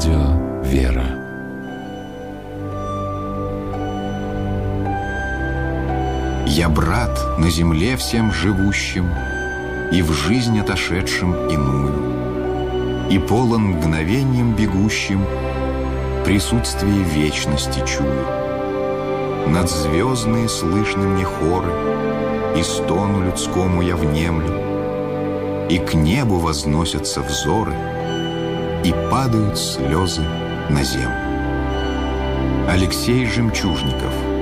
Радио «Вера». Я брат на земле всем живущим и в жизнь отошедшим иную, и полон мгновением бегущим присутствие вечности чую. Надзвездные слышны мне хоры, и стону людскому я внемлю, и к небу возносятся взоры, и падают слезы на землю. Алексей Жемчужников.